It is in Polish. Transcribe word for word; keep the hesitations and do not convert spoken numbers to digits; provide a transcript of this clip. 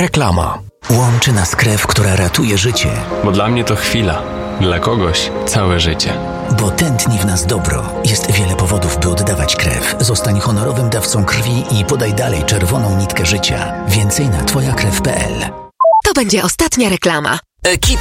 Reklama. Łączy nas krew, która ratuje życie. Bo dla mnie to chwila, dla kogoś całe życie. Bo tętni w nas dobro. Jest wiele powodów, by oddawać krew. Zostań honorowym dawcą krwi i podaj dalej czerwoną nitkę życia. Więcej na twoja krew kropka p l. To będzie ostatnia reklama. Ekipa